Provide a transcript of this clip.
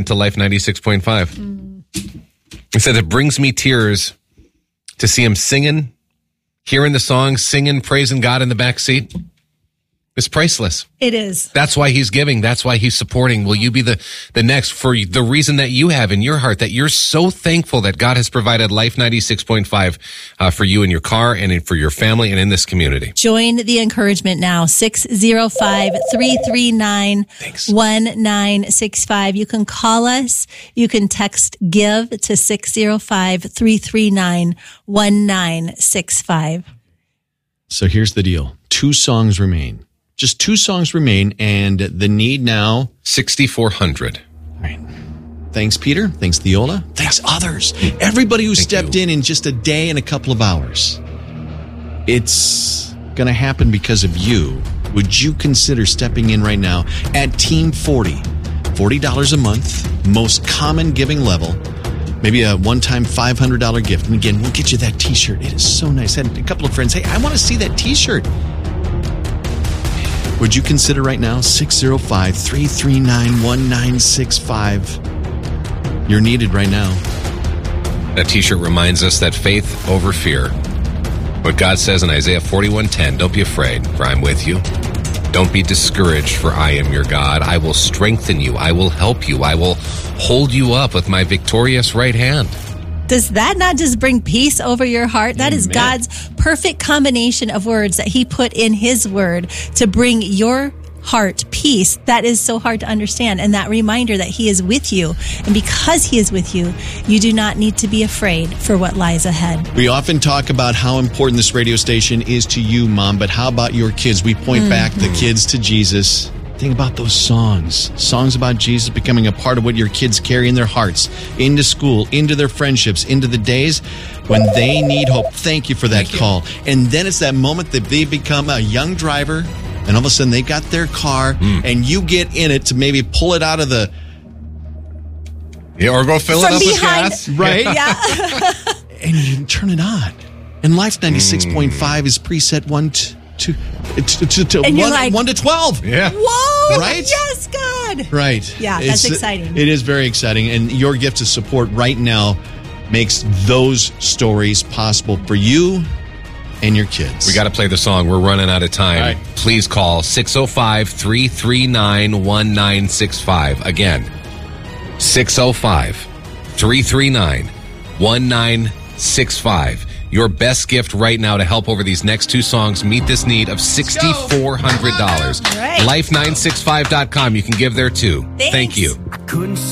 to Life 96.5. He said, it brings me tears to see him singing, hearing the song, singing, praising God in the back seat. It's priceless. It is. That's why he's giving. That's why he's supporting. Will you be the next for the reason that you have in your heart, that you're so thankful that God has provided Life 96.5 for you in your car and for your family and in this community. Join the encouragement now. 605-339-1965. You can call us. You can text GIVE to 605-339-1965. So here's the deal. 2 songs remain. Just 2 songs remain, and the need now... $6,400. All right. Thanks, Peter. Thanks, Theola. Thanks, others. Everybody who stepped in just a day and a couple of hours. It's going to happen because of you. Would you consider stepping in right now at Team 40? $40 a month, most common giving level. Maybe a one-time $500 gift. And again, we'll get you that T-shirt. It is so nice. I had a couple of friends, hey, I want to see that T-shirt. Would you consider right now? 605-339-1965. You're needed right now. That T-shirt reminds us that faith over fear. What God says in Isaiah 41:10, don't be afraid, for I'm with you. Don't be discouraged, for I am your God. I will strengthen you. I will help you. I will hold you up with my victorious right hand. Does that not just bring peace over your heart? That is God's perfect combination of words that he put in his word to bring your heart peace that is so hard to understand. And that reminder that he is with you. And because he is with you, you do not need to be afraid for what lies ahead. We often talk about how important this radio station is to you, Mom, but how about your kids? We point back the kids to Jesus. Think about those songs about Jesus becoming a part of what your kids carry in their hearts, into school, into their friendships, into the days when they need hope. Thank you for that call. And then it's that moment that they become a young driver, and all of a sudden they got their car, and you get in it to maybe pull it out of the... Yeah, or go fill it up with gas. Right? Yeah. And you turn it on. And Life 96.5 is preset 1 to 12. Yeah. Whoa. Right? Yes, God. Right. Yeah, that's exciting. It is very exciting. And your gift of support right now makes those stories possible for you and your kids. We got to play the song. We're running out of time. All right. Please call 605-339-1965. Again, 605-339-1965. Your best gift right now to help over these next 2 songs meet this need of $6,400. Right. Life965.com. You can give there too. Thanks. Thank you.